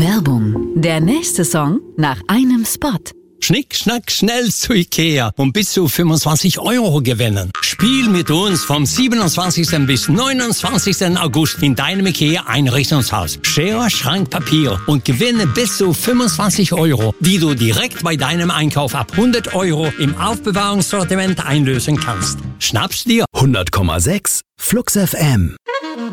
Werbung. Der nächste Song nach einem Spot. Schnick, schnack, schnell zu Ikea und bis zu 25 € gewinnen. Spiel mit uns vom 27. bis 29. August in deinem Ikea-Einrichtungshaus. Schere, Schrank, Papier und gewinne bis zu 25 €, die du direkt bei deinem Einkauf ab 100 € im Aufbewahrungssortiment einlösen kannst. Schnapp's dir! 100,6 Flux FM